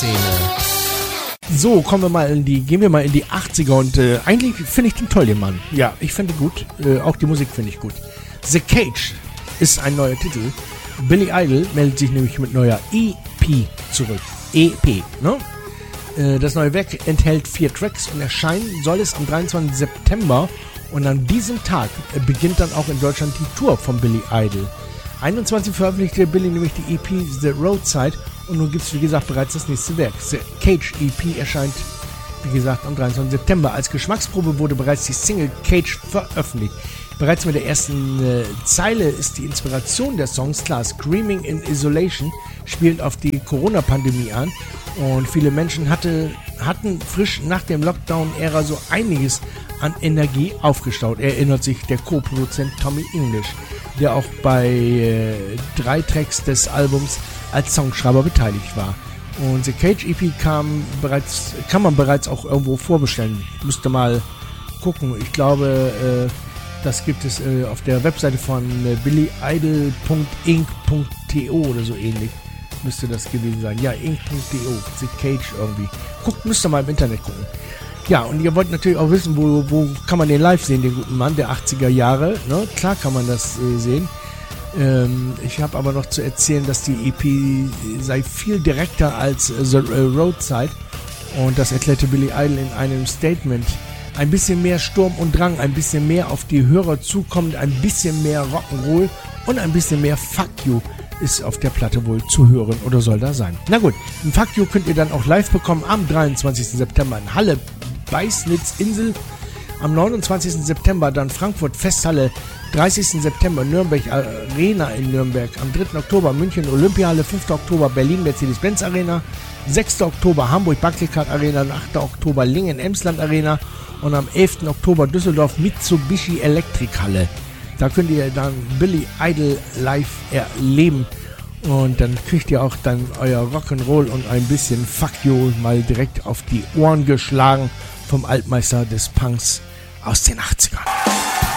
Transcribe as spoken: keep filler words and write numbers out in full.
Szene. So, kommen wir mal in die, gehen wir mal in die achtziger und äh, eigentlich finde ich den toll, den Mann. Ja, ich finde gut, äh, auch die Musik finde ich gut. The Cage ist ein neuer Titel. Billy Idol meldet sich nämlich mit neuer E P zurück. E P, ne? Äh, das neue Werk enthält vier Tracks und erscheinen soll es am dreiundzwanzigsten September und an diesem Tag äh, beginnt dann auch in Deutschland die Tour von Billy Idol. einundzwanzig veröffentlichte Billy nämlich die E P The Roadside und nun gibt es, wie gesagt, bereits das nächste Werk. The Cage E P erscheint, wie gesagt, am dreiundzwanzigsten September. Als Geschmacksprobe wurde bereits die Single Cage veröffentlicht. Bereits mit der ersten äh, Zeile ist die Inspiration der Songs klar. Screaming in Isolation spielt auf die Corona-Pandemie an und viele Menschen hatte, hatten frisch nach dem Lockdown-Ära so einiges an Energie aufgestaut, erinnert sich der Co-Produzent Tommy English, der auch bei äh, drei Tracks des Albums als Songschreiber beteiligt war. Und The Cage E P kam bereits, kann man bereits auch irgendwo vorbestellen. Müsste mal gucken. Ich glaube, äh, das gibt es äh, auf der Webseite von äh, billy idol punkt inc punkt to oder so ähnlich. Müsste das gewesen sein. Ja, inc punkt to. The Cage irgendwie. Guckt, müsst ihr mal im Internet gucken. Ja, und ihr wollt natürlich auch wissen, wo, wo kann man den live sehen, den guten Mann der achtziger Jahre. Ne? Klar kann man das äh, sehen. Ähm, ich habe aber noch zu erzählen, dass die E P sei viel direkter als äh, The Roadside. Und das erklärte Billy Idol in einem Statement. Ein bisschen mehr Sturm und Drang, ein bisschen mehr auf die Hörer zukommt, ein bisschen mehr Rock'n'Roll und ein bisschen mehr Fuck You ist auf der Platte wohl zu hören oder soll da sein. Na gut, ein Fuck You könnt ihr dann auch live bekommen am dreiundzwanzigsten September in Halle, Beißnitz-Insel. Am neunundzwanzigsten September dann Frankfurt Festhalle, dreißigsten September Nürnberg Arena in Nürnberg, am dritten Oktober München Olympiahalle, fünften Oktober Berlin Mercedes-Benz Arena, sechsten Oktober Hamburg Barclaycard Arena, achten Oktober Lingen Emsland Arena und am elften Oktober Düsseldorf Mitsubishi Elektrikhalle. Da könnt ihr dann Billy Idol live erleben und dann kriegt ihr auch dann euer Rock'n'Roll und ein bisschen Fuck You mal direkt auf die Ohren geschlagen vom Altmeister des Punks aus den achtzigern.